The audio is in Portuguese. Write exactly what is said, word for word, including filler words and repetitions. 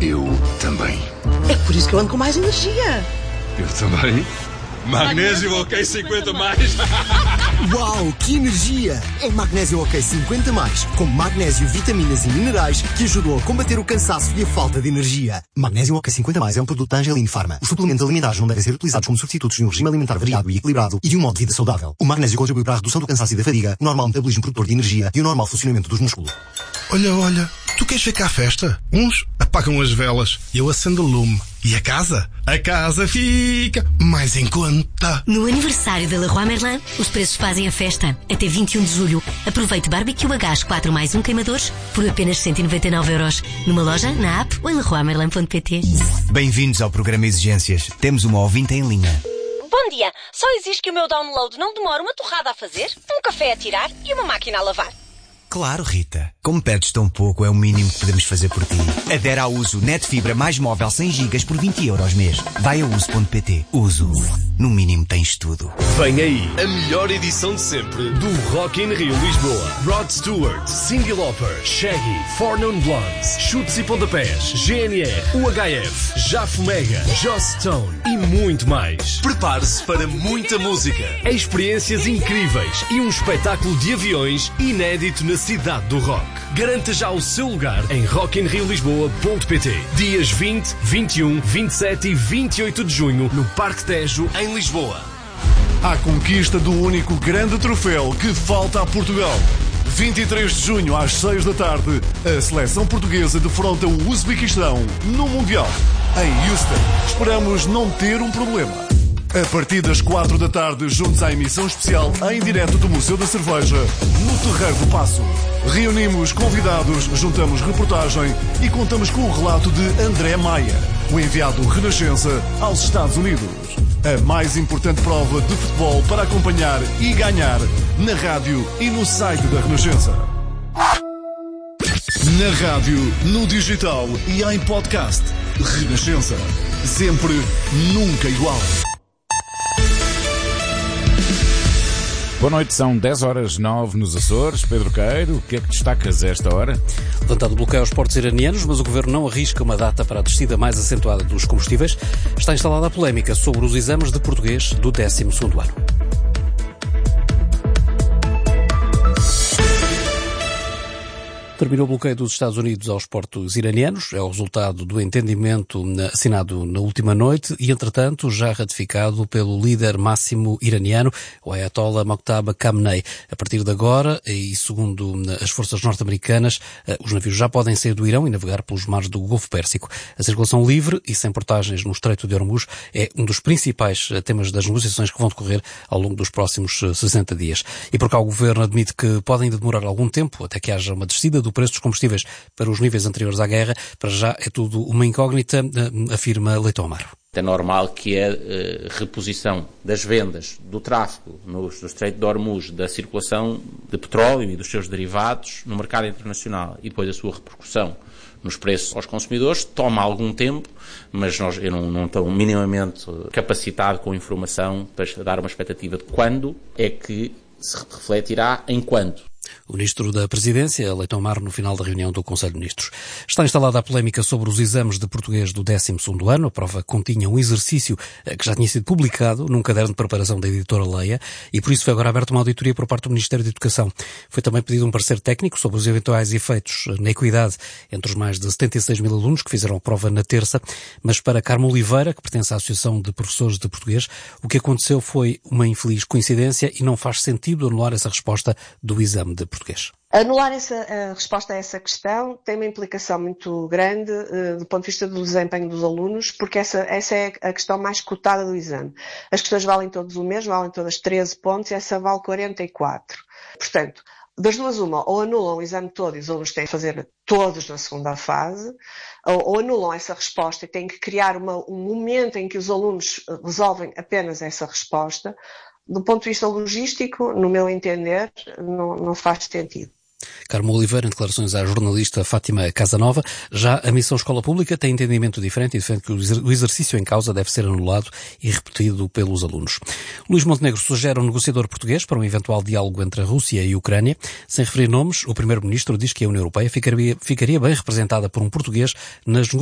Eu também. É por isso que eu ando com mais energia. Eu também. Magnésio OK cinquenta mais. Uau, que energia! É Magnésio OK cinquenta mais, com magnésio, vitaminas e minerais que ajudam a combater o cansaço e a falta de energia. Magnésio OK cinquenta mais é um produto da Angelin Pharma. Os suplementos alimentares não devem ser utilizados como substitutos de um regime alimentar variado e equilibrado e de um modo de vida saudável. O magnésio contribui para a redução do cansaço e da fadiga, o normal metabolismo produtor de energia e o normal funcionamento dos músculos. Olha, olha, tu queres ver cá a festa? Uns apagam as velas, eu acendo o lume. E a casa? A casa fica mais em conta. No aniversário da Leroy Merlin, os preços fazem a festa. Até vinte e um de julho. Aproveite barbecue a gás quatro mais um queimadores por apenas cento e noventa e nove euros. Numa loja, na app ou em leroy merlin ponto pt. Bem-vindos ao programa Exigências. Temos uma ouvinte em linha. Bom dia. Só exige que o meu download não demore uma torrada a fazer, um café a tirar e uma máquina a lavar. Claro, Rita. Como pedes tão pouco, é o mínimo que podemos fazer por ti. Adere ao Uso Net Fibra mais móvel cem gigas por vinte euros mês. Vai a uso ponto pt. Uso. No mínimo tens tudo. Vem aí a melhor edição de sempre do Rock in Rio Lisboa. Rod Stewart, Cyndi Lauper, Shaggy, Four Non Blondes, Chutes e Pontapés, G N R, U H F, Jafo Mega, Joss Stone e muito mais. Prepare-se para muita música, experiências incríveis e um espetáculo de aviões inédito na cidade do rock. Garanta já o seu lugar em rock in rio lisboa ponto pt. Dias vinte, vinte e um, vinte e sete e vinte e oito de junho no Parque Tejo, em Lisboa. À conquista do único grande troféu que falta a Portugal. vinte e três de junho às seis da tarde, a seleção portuguesa defronta o Uzbequistão no Mundial. Em Houston, esperamos não ter um problema. A partir das quatro da tarde, juntos à emissão especial em direto do Museu da Cerveja, no Terreiro do Paço. Reunimos convidados, juntamos reportagem e contamos com o relato de André Maia, o enviado Renascença aos Estados Unidos. A mais importante prova de futebol para acompanhar e ganhar na rádio e no site da Renascença. Na rádio, no digital e em podcast. Renascença. Sempre, nunca igual. Boa noite, são dez horas nove nos Açores. Pedro Queiro, o que é que destacas a esta hora? Levantado o bloqueio aos portos iranianos, mas o Governo não arrisca uma data para a descida mais acentuada dos combustíveis. Está instalada a polémica sobre os exames de português do décimo segundo ano. Terminou o bloqueio dos Estados Unidos aos portos iranianos. É o resultado do entendimento assinado na última noite e, entretanto, já ratificado pelo líder máximo iraniano, o Ayatollah Moqtada Khamenei. A partir de agora, e segundo as forças norte-americanas, os navios já podem sair do Irão e navegar pelos mares do Golfo Pérsico. A circulação livre e sem portagens no Estreito de Hormuz é um dos principais temas das negociações que vão decorrer ao longo dos próximos sessenta dias. E por cá o Governo admite que pode ainda demorar algum tempo até que haja uma descida do preço dos combustíveis para os níveis anteriores à guerra. Para já é tudo uma incógnita, afirma Leitão Amaro. É normal que a uh, reposição das vendas, do tráfego no, no Estreito de Hormuz, da circulação de petróleo e dos seus derivados no mercado internacional e depois a sua repercussão nos preços aos consumidores toma algum tempo, mas nós, eu não, não estou minimamente capacitado com informação para dar uma expectativa de quando é que se refletirá em quanto. O Ministro da Presidência, Leitão Amaro, no final da reunião do Conselho de Ministros. Está instalada a polémica sobre os exames de português do décimo segundo ano. A prova continha um exercício que já tinha sido publicado num caderno de preparação da editora Leia e por isso foi agora aberta uma auditoria por parte do Ministério da Educação. Foi também pedido um parecer técnico sobre os eventuais efeitos na equidade entre os mais de setenta e seis mil alunos que fizeram a prova na terça. Mas para Carmo Oliveira, que pertence à Associação de Professores de Português, o que aconteceu foi uma infeliz coincidência e não faz sentido anular essa resposta do exame de português. Anular essa, a resposta a essa questão tem uma implicação muito grande uh, do ponto de vista do desempenho dos alunos, porque essa, essa é a questão mais cotada do exame. As questões valem todas o mesmo, valem todas treze pontos e essa vale quarenta e quatro. Portanto, das duas uma, ou anulam o exame todo e os alunos têm que fazer todos na segunda fase, ou, ou anulam essa resposta e têm que criar uma, um momento em que os alunos resolvem apenas essa resposta. Do ponto de vista logístico, no meu entender, não, não faz sentido. Carmo Oliveira, em declarações à jornalista Fátima Casanova. Já a Missão Escola Pública tem entendimento diferente e defende que o exercício em causa deve ser anulado e repetido pelos alunos. Luís Montenegro sugere um negociador português para um eventual diálogo entre a Rússia e a Ucrânia. Sem referir nomes, o primeiro-ministro diz que a União Europeia ficaria, ficaria bem representada por um português nas negociações